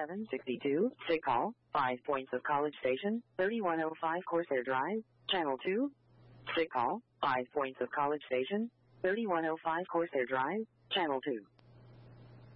762, sick call, 5 points of College Station, 3105 Corsair Drive, Channel 2. Sick call, 5 points of College Station, 3105 Corsair Drive, Channel 2.